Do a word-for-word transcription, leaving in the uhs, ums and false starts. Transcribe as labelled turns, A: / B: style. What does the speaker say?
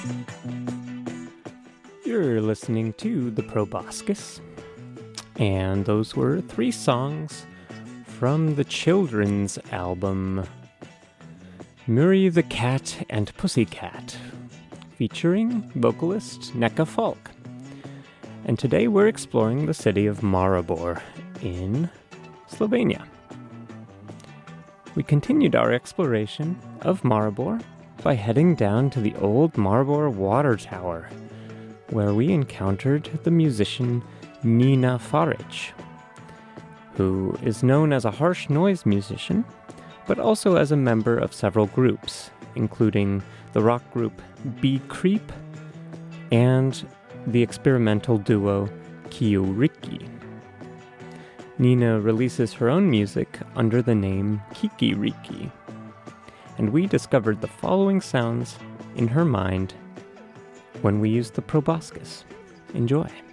A: You're listening to The Proboscis, and those were three songs from the children's album Murray the Cat and Pussycat, featuring vocalist Neka Falk. And today we're exploring the city of Maribor in Slovenia. We continued our exploration of Maribor by heading down to the old Maribor water tower, where we encountered the musician Nina Faric, who is known as a harsh noise musician, but also as a member of several groups, including the rock group B Creep and the experimental duo Kiuriki. Nina releases her own music under the name Kikiriki, and we discovered the following sounds in her mind when we used the proboscis. Enjoy.